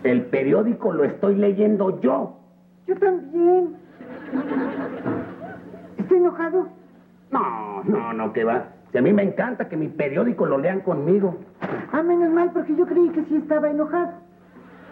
El periódico lo estoy leyendo yo. Yo también. ¿Está enojado? No, que va. Si a mí me encanta que mi periódico lo lean conmigo. Ah, menos mal, porque yo creí que sí estaba enojado.